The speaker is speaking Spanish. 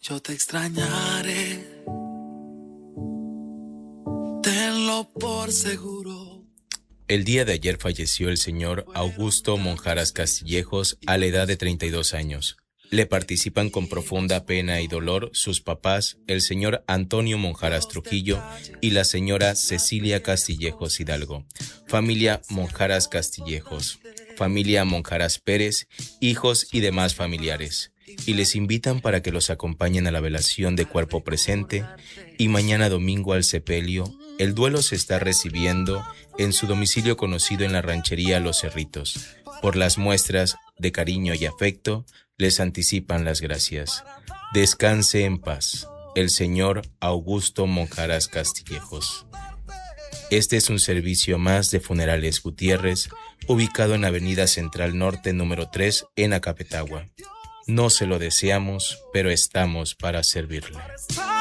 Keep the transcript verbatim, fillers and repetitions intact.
Yo te extrañaré, tenlo por seguro. El día de ayer falleció el señor Augusto Monjaras Castillejos a la edad de treinta y dos años. Le participan con profunda pena y dolor sus papás, el señor Antonio Monjaras Trujillo y la señora Cecilia Castillejos Hidalgo, familia Monjaras Castillejos, familia Monjaras Pérez, hijos y demás familiares, y les invitan para que los acompañen a la velación de cuerpo presente y mañana domingo al sepelio. El duelo se está recibiendo en su domicilio conocido en la ranchería Los Cerritos. Por las muestras de cariño y afecto, les anticipan las gracias. Descanse en paz, el señor Augusto Monjaras Castillejos. Este es un servicio más de Funerales Gutiérrez, ubicado en Avenida Central Norte número tres en Acapetagua. No se lo deseamos, pero estamos para servirle.